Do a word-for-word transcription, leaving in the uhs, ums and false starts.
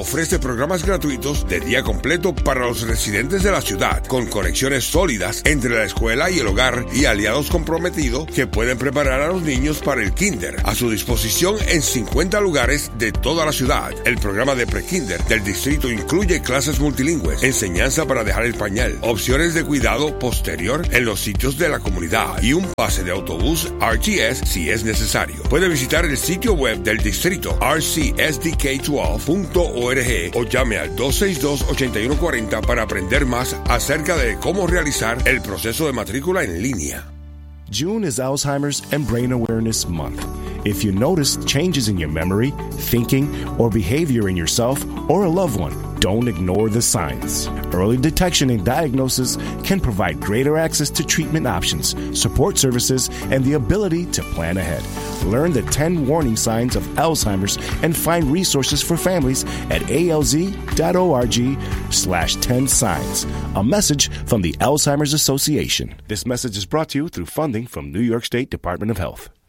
Ofrece programas gratuitos de día completo para los residentes de la ciudad, con conexiones sólidas entre la escuela y el hogar y aliados comprometidos que pueden preparar a los niños para el kinder. A su disposición en cincuenta lugares de toda la ciudad. El programa de pre-kinder del distrito incluye clases multilingües, enseñanza para dejar el pañal, opciones de cuidado posterior en los sitios de la comunidad y un pase de autobús R T S si es necesario. Puede visitar el sitio web del distrito r c s d k doce punto org o llame al dos seis dos, ocho uno cuatro cero para aprender más acerca de cómo realizar el proceso de matrícula en línea. June is Alzheimer's and Brain Awareness Month. If you notice changes in your memory, thinking, or behavior in yourself or a loved one, don't ignore the signs. Early detection and diagnosis can provide greater access to treatment options, support services, and the ability to plan ahead. Learn the ten warning signs of Alzheimer's and find resources for families at alz.org slash 10 signs. A message from the Alzheimer's Association. This message is brought to you through funding from New York State Department of Health.